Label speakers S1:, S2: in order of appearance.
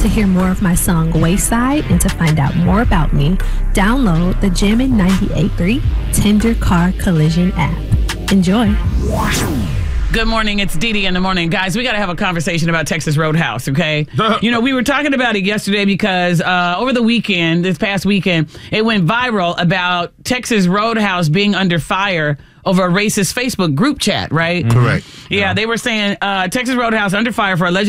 S1: To hear more of my song Wayside and to find out more about me, download the Jammin' 98.3 Tender Car Collision app. Enjoy.
S2: Good morning. It's Dee Dee in the morning. Guys, we got to have a conversation about Texas Roadhouse, okay? We were talking about it yesterday because over the weekend, this past weekend, it went viral about Texas Roadhouse being under fire over a racist Facebook group chat, right?
S3: Correct.
S2: Yeah, they were saying Texas Roadhouse under fire for alleged